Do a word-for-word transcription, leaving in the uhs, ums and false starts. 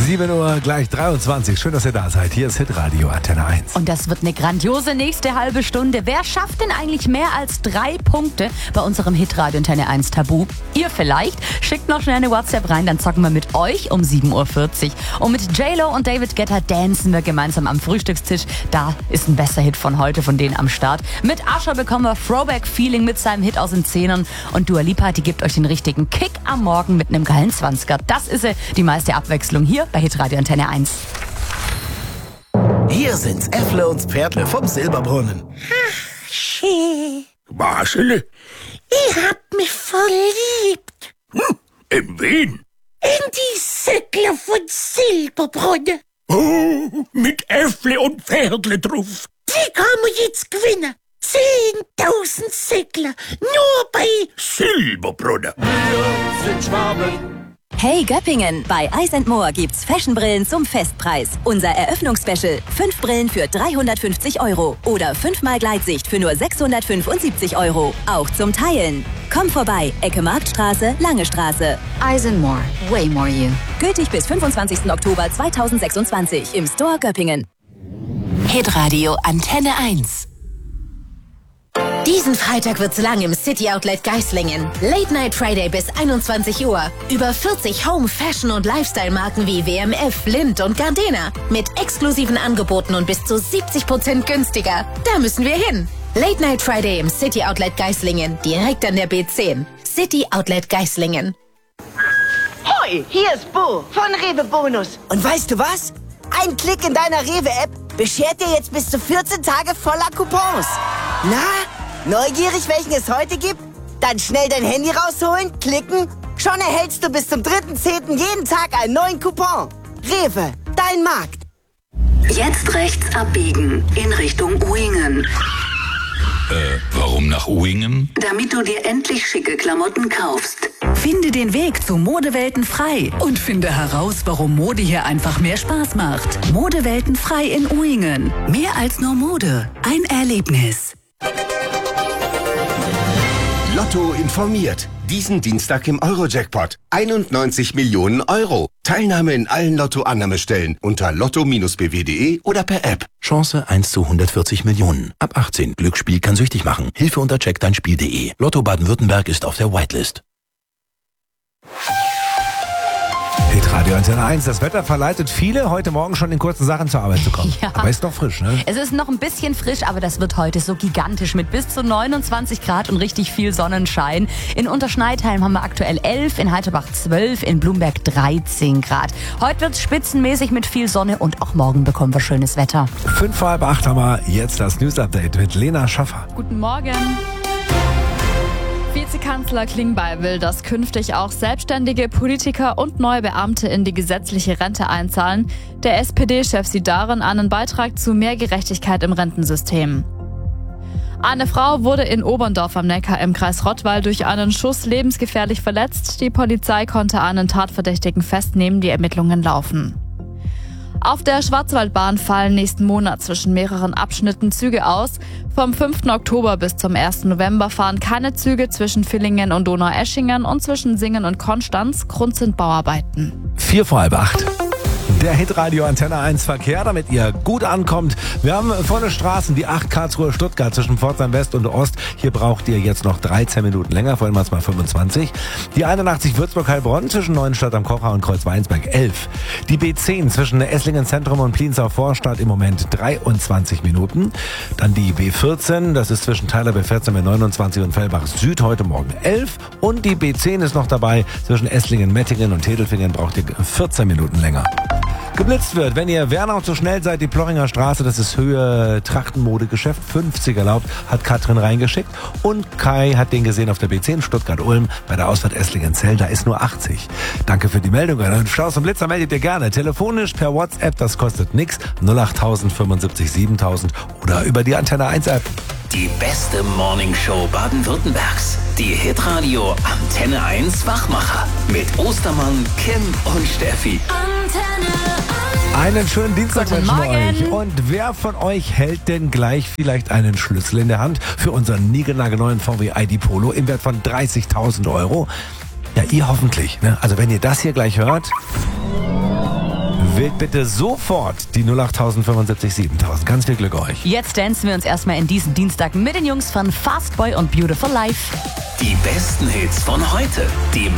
sieben Uhr, gleich dreiundzwanzig. Schön, dass ihr da seid. Hier ist Hitradio Antenne eins. Und das wird eine grandiose nächste halbe Stunde. Wer schafft denn eigentlich mehr als drei Punkte bei unserem Hitradio Antenne eins Tabu? Ihr vielleicht. Schickt noch schnell eine WhatsApp rein, dann zocken wir mit euch um sieben Uhr vierzig. Und mit J-Lo und David Guetta dancen wir gemeinsam am Frühstückstisch. Da ist ein besser Hit von heute von denen am Start. Mit Usher bekommen wir Throwback-Feeling mit seinem Hit aus den Zehnern. Und Dua Lipa, die gibt euch den richtigen Kick am Morgen mit einem geilen Zwanziger. Das ist sie, die meiste Abwechslung hier bei Hitradio Antenne eins. Hier sind's Äffle und Pferdle vom Silberbrunnen. Ach, schön. Marcel? Ich hab mich verliebt. Hm, in wen? In die Säckler von Silberbrunn. Oh, mit Äffle und Pferdle drauf. Die kann man jetzt gewinnen. Zehntausend Säckler. Nur bei Silberbrunn. Wir sind Schwaben. Hey Göppingen, bei Eyes and More gibt's Fashionbrillen zum Festpreis. Unser Eröffnungsspecial, fünf Brillen für dreihundertfünfzig Euro oder fünfmal Gleitsicht für nur sechshundertfünfundsiebzig Euro. Auch zum Teilen. Komm vorbei, Ecke Marktstraße, Lange Straße. Eyes and More, way more you. Gültig bis fünfundzwanzigsten Oktober zweitausendsechsundzwanzig im Store Göppingen. Hitradio Antenne eins. Diesen Freitag wird's lang im City Outlet Geislingen. Late Night Friday bis einundzwanzig Uhr. Über vierzig Home, Fashion und Lifestyle-Marken wie W M F, Lindt und Gardena. Mit exklusiven Angeboten und bis zu siebzig Prozent günstiger. Da müssen wir hin. Late Night Friday im City Outlet Geislingen. Direkt an der B zehn. City Outlet Geislingen. Hoi, hier ist Bo von Rewe Bonus. Und weißt du was? Ein Klick in deiner Rewe-App beschert dir jetzt bis zu vierzehn Tage voller Coupons. Na, neugierig, welchen es heute gibt? Dann schnell dein Handy rausholen, klicken. Schon erhältst du bis zum dritten zehnten jeden Tag einen neuen Coupon. Rewe, dein Markt. Jetzt rechts abbiegen in Richtung Uingen. Äh, warum nach Uingen? Damit du dir endlich schicke Klamotten kaufst. Finde den Weg zu Modewelten frei und finde heraus, warum Mode hier einfach mehr Spaß macht. Modewelten frei in Uingen. Mehr als nur Mode. Ein Erlebnis. Lotto informiert. Diesen Dienstag im Euro-Jackpot. einundneunzig Millionen Euro. Teilnahme in allen Lotto-Annahmestellen unter lotto Bindestrich b w punkt d e oder per App. Chance eins zu hundertvierzig Millionen. Ab achtzehn. Glücksspiel kann süchtig machen. Hilfe unter check dein Spiel punkt de. Lotto Baden-Württemberg ist auf der Whitelist. Hitradio Antenne eins. Das Wetter verleitet viele, heute Morgen schon in kurzen Sachen zur Arbeit zu kommen. Ja. Aber ist noch frisch, ne? Es ist noch ein bisschen frisch, aber das wird heute so gigantisch mit bis zu neunundzwanzig Grad und richtig viel Sonnenschein. In Unterschneidheim haben wir aktuell elf, in Heiterbach zwölf, in Blumberg dreizehn Grad. Heute wird es spitzenmäßig mit viel Sonne und auch morgen bekommen wir schönes Wetter. Fünf vor halb acht haben wir jetzt das News-Update mit Lena Schaffer. Guten Morgen. Vizekanzler Klingbeil will, dass künftig auch selbstständige Politiker und neue Beamte in die gesetzliche Rente einzahlen. Der S P D-Chef sieht darin einen Beitrag zu mehr Gerechtigkeit im Rentensystem. Eine Frau wurde in Oberndorf am Neckar im Kreis Rottweil durch einen Schuss lebensgefährlich verletzt. Die Polizei konnte einen Tatverdächtigen festnehmen, die Ermittlungen laufen. Auf der Schwarzwaldbahn fallen nächsten Monat zwischen mehreren Abschnitten Züge aus. Vom fünften Oktober bis zum ersten November fahren keine Züge zwischen Villingen und Donaueschingen und zwischen Singen und Konstanz. Grund sind Bauarbeiten. Vier vor halb acht. Der Hitradio Antenne eins Verkehr, damit ihr gut ankommt. Wir haben volle Straßen, die acht Karlsruhe Stuttgart zwischen Pforzheim West und Ost. Hier braucht ihr jetzt noch dreizehn Minuten länger, vorhin war es mal fünfundzwanzig. Die einundachtzig Würzburg-Heilbronn zwischen Neuenstadt am Kocher und Kreuzweinsberg elf. Die B zehn zwischen Esslingen Zentrum und Pliensau Vorstadt im Moment dreiundzwanzig Minuten. Dann die B vierzehn, das ist zwischen Tyler B vierzehn mit neunundzwanzig und Fellbach Süd heute Morgen elf. Und die B zehn ist noch dabei, zwischen Esslingen, Mettingen und Tedelfingen braucht ihr vierzehn Minuten länger. Geblitzt wird, wenn ihr Wernau zu schnell seid, die Plochinger Straße, das ist Höhe Trachtenmodegeschäft, fünfzig erlaubt, hat Katrin reingeschickt. Und Kai hat den gesehen auf der B zehn Stuttgart-Ulm bei der Ausfahrt Esslingen-Zell, da ist nur achtzig. Danke für die Meldung. Und Staus und Blitzer meldet ihr gerne. Telefonisch per WhatsApp, das kostet nix, null acht tausend fünfundsiebzig siebentausend oder über die Antenne eins App. Die beste Morningshow Baden-Württembergs. Die Hitradio Antenne eins Wachmacher. Mit Ostermann, Kim und Steffi. Antenne Einen schönen Dienstag wünschen wir euch. Und wer von euch hält denn gleich vielleicht einen Schlüssel in der Hand für unseren niegelnagelneuen V W I D Polo im Wert von dreißigtausend Euro? Ja, ihr hoffentlich. Ne? Also wenn ihr das hier gleich hört, Wählt bitte sofort die null acht fünfundsiebzig siebentausend. Ganz viel Glück euch. Jetzt dancen wir uns erstmal in diesen Dienstag mit den Jungs von Fastboy und Beautiful Life. Die besten Hits von heute. Die